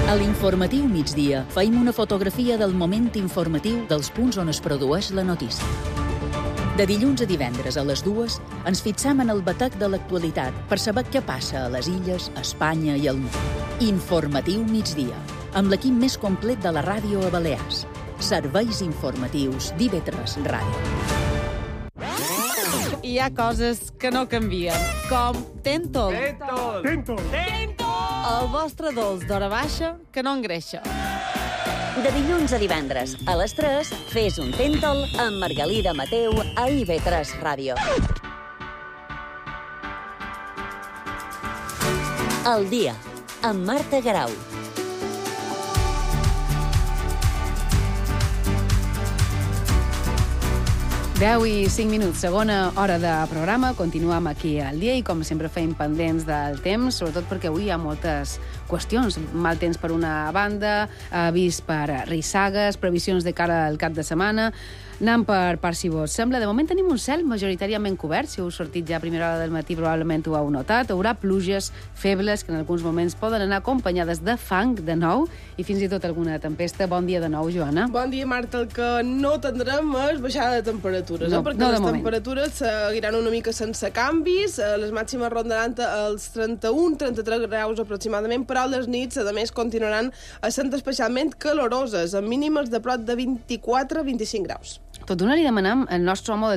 A l'informatiu migdia feim una fotografia del moment informatiu dels punts on es produeix la notícia. De dilluns a divendres a les 2 ens fixam en el batec de l'actualitat per saber què passa a les illes, a Espanya i al món. Informatiu migdia, amb l'equip més complet de la ràdio a Balears. Serveis informatius d'IV3 Ràdio. Hi ha coses que no canvien, com Tentol. Tentol! El vostre dolç d'hora baixa que no engreixa. De dilluns a divendres, a les 3, fes un Tentol amb Margalida Mateu a IV3 Ràdio. El dia, amb Marta Garau. 10 i 5 minuts, segona hora de programa. Continuem aquí al dia i, com sempre, feim pendents del temps, sobretot perquè avui hi ha moltes qüestions. Mal temps per una banda, avís per rissagues, previsions de cara al cap de setmana. Anem per si vos sembla. De moment tenim un cel majoritàriament cobert. Si heu sortit ja a primera hora del matí probablement ho heu notat. Hi haurà pluges febles que en alguns moments poden anar acompanyades de fang de nou i fins i tot alguna tempesta. Bon dia de nou, Joana. Bon dia, Marta. El que no tindrem és baixada de temperatures, perquè les temperatures seguiran una mica sense canvis. Les màximes rondaran els 31-33 graus aproximadament, però les nits, a més, continuaran sent especialment caloroses, amb mínimes de prop de 24-25 graus. Tot d'una li demanam al nostre home